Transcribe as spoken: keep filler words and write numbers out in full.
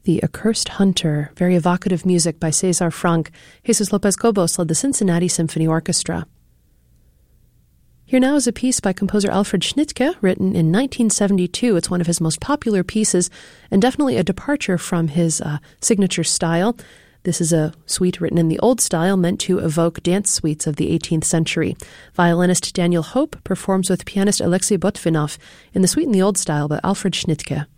The Accursed Hunter, very evocative music by Cesar Franck. Jesus Lopez Cobos led the Cincinnati Symphony Orchestra. Here now is a piece by composer Alfred Schnittke, written in nineteen seventy-two. It's one of his most popular pieces, and definitely a departure from his uh, signature style. This is a suite written in the old style, meant to evoke dance suites of the eighteenth century. Violinist Daniel Hope performs with pianist Alexei Botvinov in the suite in the old style by Alfred Schnittke.